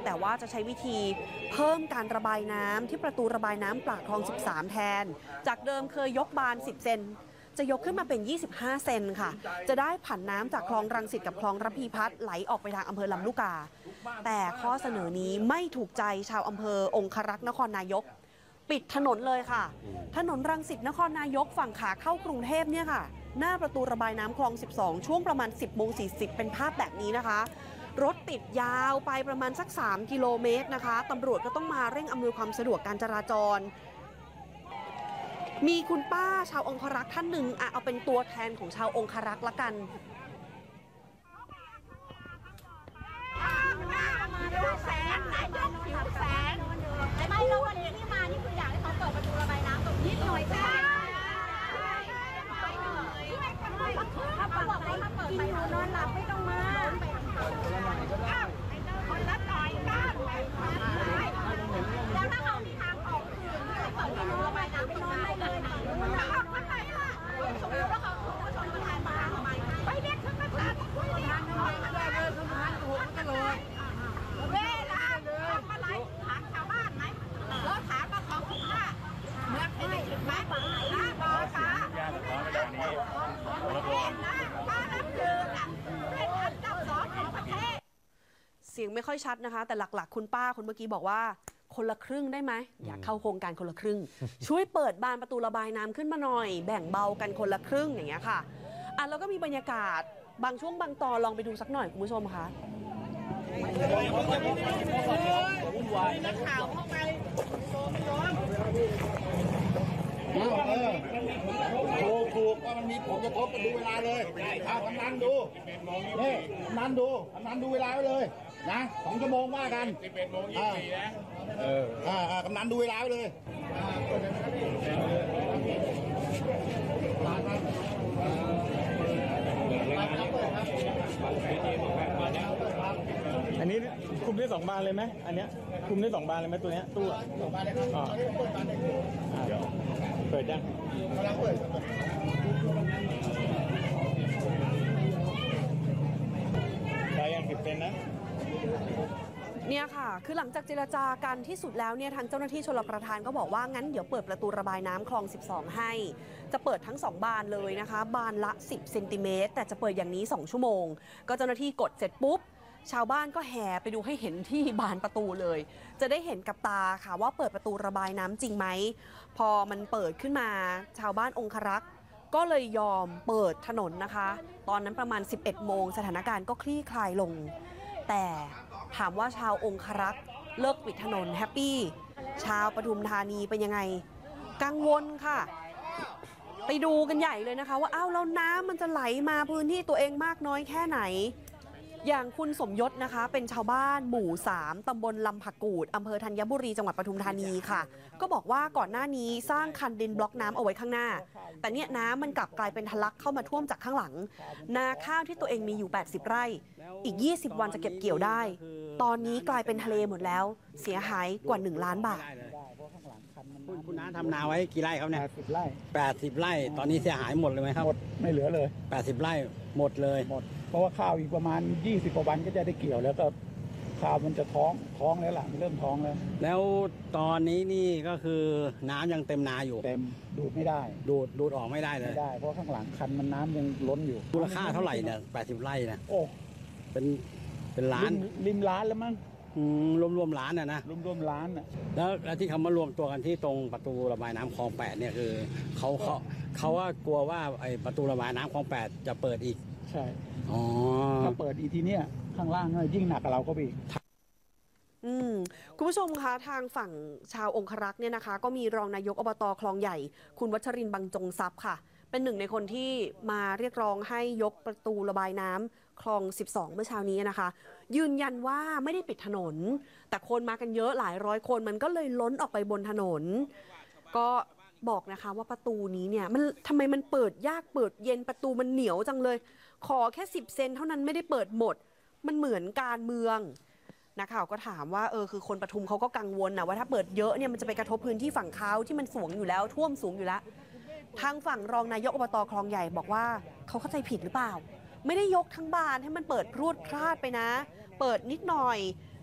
แต่ว่าจะใช้วิธีเพิ่มการระบายน้ำที่ประตูระบายน้ำปากคลอง 13 แทนจากเดิมเคยยกบาน 10 เซนจะยกขึ้นมาเป็น 25 เซนค่ะจะได้ผันน้ำจากคลองรังสิตกับคลองระพีพัฒน์ไหลออกไปทางอำเภอลำลูกกาแต่ข้อเสนอนี้ไม่ถูกใจชาวอำเภอองครักษ์นครนายกปิดถนนเลยค่ะถนนรังสิตนครนายกฝั่งขาเข้ากรุงเทพเนี่ยค่ะหน้าประตูระบายน้ำคลอง 12 ช่วงประมาณ 10:40 เป็นภาพแบบนี้นะคะรถติดยาวไปประมาณสัก3 กิโลเมตรนะคะตำรวจก็ต้องมาเร่งอำนวยความสะดวกการจราจรมีคุณป้าชาวองครักษ์ท่านหนึ่งเอาเป็นตัวแทนของชาวองครักษ์ละกันแสนนายกผิวแสนไม่แล้ววันนี้ที่มานี่คืออยากให้เขาเปิดประตูระบายน้ำตรงนี้หน่อยจ้าถ้าบอกว่าถ้าเปิดไปนอนหลับไม่ต้องมาคนละหน่อยก้าวแล้วถ้าเขามีทางออกอื่นที่เปิดประตูระบายน้ำไปนอนได้เลยถ้าออกวันไหนล่ะสมมติว่าเขาชนประธานมาทำไมไปเรียกขึ้นมาตัดไปเรียกหน่อยมาเลยทำงานถูกกันเลยเวลาทำอะไรถามชาวบ้านไหมแล้วถามว่าเขาคุ้มค่าเมื่อเคยถึงไหมนะบอกค่ะประเทศนะป้ารับยืนเป็นอันดับ2ของประเทศเสียงไม่ค่อยชัดนะคะแต่หลักๆคุณป้าคนเมื่อกี้บอกว่าคนละครึ่งได้ไหมอยากเข้าโครงการคนละครึ่งช่วยเปิดบานประตูระบายน้ำขึ้นมาหน่อยแบ่งเบากันคนละครึ่งอย่างเงี้ยค่ะแล้วก็มีบรรยากาศบางช่วงบางตอนลองไปดูสักหน่อยคุณผู้ชมค่ะนักข่าวเข้าไปถูกว่ามันมีผลกระทบกันดูเวลาเลยกำนันดูนี่กำนันดูเวลาไว้เลยนะ2 ชั่วโมงว่ากัน11:24นะกำนันดูเวลาไว้เลยอันนี้คุมได้2 บานเลยไหมอันเนี้ยคุมได้2 บานเลยไหมตัวเนี้ยตู้2 บานเลยครับเปิดยังกำลังเปิดได้ยัง10 เซนนะเนี่ยค่ะคือหลังจากเจรจากันที่สุดแล้วเนี่ยทางเจ้าหน้าที่ชลประทานก็บอกว่างั้นเดี๋ยวเปิดประตูระบายน้ำคลอง 12 ให้จะเปิดทั้ง2 บานเลยนะคะบานละ10 เซนติเมตรแต่จะเปิดอย่างนี้2 ชั่วโมงก็เจ้าหน้าที่กดเสร็จปุ๊บชาวบ้านก็แห่ไปดูให้เห็นที่บานประตูเลยจะได้เห็นกับตาค่ะว่าเปิดประตูระบายน้ำจริงไหมพอมันเปิดขึ้นมาชาวบ้านองครักษ์ก็เลยยอมเปิดถนนนะคะตอนนั้นประมาณ 11 โมงสถานการณ์ก็คลี่คลายลงแต่ถามว่าชาวองครักษ์เลิกปิดถนนแฮปปี้ชาวปทุมธานีเป็นยังไงกังวลค่ะไปดูกันใหญ่เลยนะคะว่าแล้วน้ำมันจะไหลมาพื้นที่ตัวเองมากน้อยแค่ไหนอย่างคุณสมยศนะคะเป็นชาวบ้านหมู่ 3 ตำบลลำผักกูดอำเภอธัญบุรีจังหวัดปทุมธานีค่ะก็บอกว่าก่อนหน้านี้สร้างคันดินบล็อกน้ำเอาไว้ข้างหน้าแต่เนี่ยน้ำมันกลับกลายเป็นทะลักเข้ามาท่วมจากข้างหลังนาข้าวที่ตัวเองมีอยู่80 ไร่อีก20 วันจะเก็บเกี่ยวได้ตอนนี้กลายเป็นทะเลหมดแล้วเสียหายกว่า1 ล้านบาทคุณน้าทำนาไว้กี่ไร่ครับเนี่ย 80 ไร่ 80 ไร่ตอนนี้เสียหายหมดเลยไหมครับหมดไม่เหลือเลย 80 ไร่หมดเลยหมดเพราะว่าข้าวอีกประมาณ20 กว่าวันก็จะได้เกี่ยวแล้วก็ข้าวมันจะท้องแล้วล่ะมันเริ่มท้องแล้วตอนนี้นี่ก็คือน้ำยังเต็มนาอยู่เต็มดูดไม่ได้ดูดออกไม่ได้เลยไม่ได้เพราะข้างหลังคันมันน้ำยังล้นอยู่มูลค่าเท่าไหร่เนี่ย80 ไร่นะโอ้เป็นล้านริมล้านแล้วมั้งรวมล้านนะรวมล้านแล้วที่เขามารวมตัวกันที่ตรงประตูระบายน้ำคลอง 8เนี่ยคือเขาว่ากลัวว่าไอ้ประตูระบายน้ำคลอง 8จะเปิดอีกใช่ถ้าเปิดอีกทีเนี้ยข้างล่างยิ่งหนักกับเราก็อีกคุณผู้ชมคะทางฝั่งชาวองครักษ์เนี่ยนะคะก็มีรองนายกอบต.คลองใหญ่คุณวัชรินทร์บรรจงทรัพย์ค่ะเป็นหนึ่งในคนที่มาเรียกร้องให้ยกประตูระบายน้ำคลอง 12 เมื่อเช้านี้นะคะยืนยันว่าไม่ได้ปิดถนนแต่คนมากันเยอะหลายร้อยคนมันก็เลยล้นออกไปบนถนนก็บอกนะคะว่าประตูนี้เนี่ยมันทำไมมันเปิดยากเปิดเย็นประตูมันเหนียวจังเลยขอแค่10 เซนเท่านั้นไม่ได้เปิดหมดมันเหมือนการเมืองนักข่าวก็ถามว่าคือคนปทุมเขาก็กังวลนะว่าถ้าเปิดเยอะเนี่ยมันจะไปกระทบพื้นที่ฝั่งเขาที่มันสูงอยู่แล้วท่วมสูงอยู่แล้วทางฝั่งรองนายกอบต.คลองใหญ่บอกว่าเขาเข้าใจผิดหรือเปล่าไม่ได้ยกทั้งบานให้มันเปิดพรวดพลาดไปนะเปิดนิดหน่อย